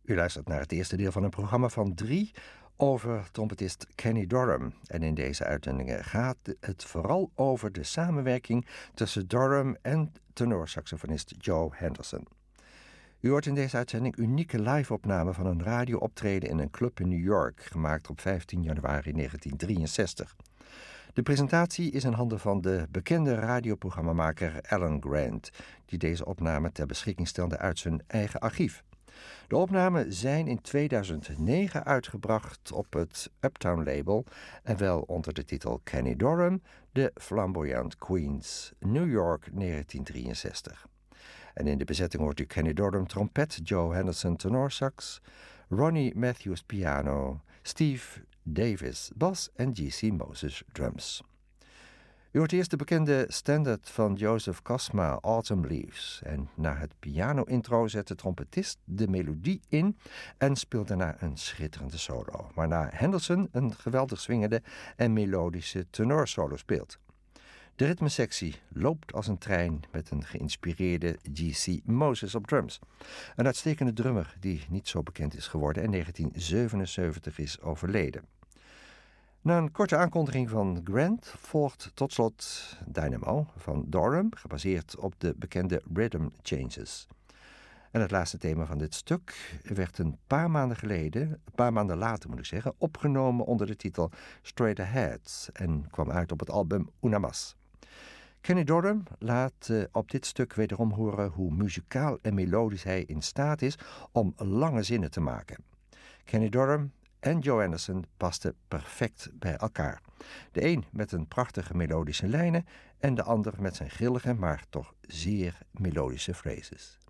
U luistert naar het eerste deel van een programma van 3 over trompetist Kenny Dorham. En in deze uitzendingen gaat het vooral over de samenwerking tussen Dorham en tenorsaxofonist Joe Henderson. U hoort in deze uitzending unieke live-opname van een radiooptreden in een club in New York, gemaakt op 15 januari 1963. De presentatie is in handen van de bekende radioprogrammamaker Alan Grant, die deze opname ter beschikking stelde uit zijn eigen archief. De opnamen zijn in 2009 uitgebracht op het Uptown label en wel onder de titel Kenny Dorham, The Flamboyant Queens, New York 1963. En in de bezetting hoort u Kenny Dorham trompet, Joe Henderson tenorsax, Ronnie Matthews piano, Steve Davis bas en G.C. Moses drums. U hoort eerst de bekende standard van Joseph Cosma, Autumn Leaves. En na het piano-intro zet de trompetist de melodie in en speelt daarna een schitterende solo, waarna Henderson een geweldig swingende en melodische tenorsolo speelt. De ritmesectie loopt als een trein met een geïnspireerde G.C. Moses op drums. Een uitstekende drummer die niet zo bekend is geworden en in 1977 is overleden. Na een korte aankondiging van Grant volgt tot slot Dynamo van Dorham, gebaseerd op de bekende Rhythm Changes. En het laatste thema van dit stuk werd een paar maanden later, opgenomen onder de titel Straight Ahead en kwam uit op het album Una Mas. Kenny Dorham laat op dit stuk wederom horen hoe muzikaal en melodisch hij in staat is om lange zinnen te maken. Kenny Dorham en Joe Henderson pasten perfect bij elkaar. De een met een prachtige melodische lijnen en de ander met zijn grillige, maar toch zeer melodische phrases.